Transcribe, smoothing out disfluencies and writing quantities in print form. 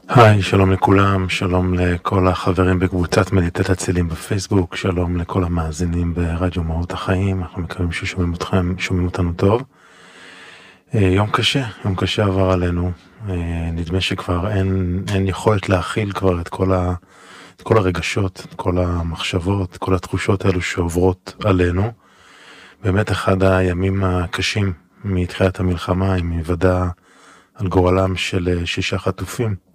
היי, שלום לכולם, שלום לכל החברים בקבוצת מליטת הצילים בפייסבוק, שלום לכל המאזינים ברדיו מהות החיים, אנחנו מקווים ששומעים אתכם, שומעים אותנו טוב. יום קשה עבר עלינו, נדמה שכבר אין יכולת להכיל כבר את כל הרגשות, את כל המחשבות, כל התחושות האלו שעוברות עלינו. באמת אחד הימים הקשים מתחילת המלחמה, עם היוודע על גורלם של 6 חטופים.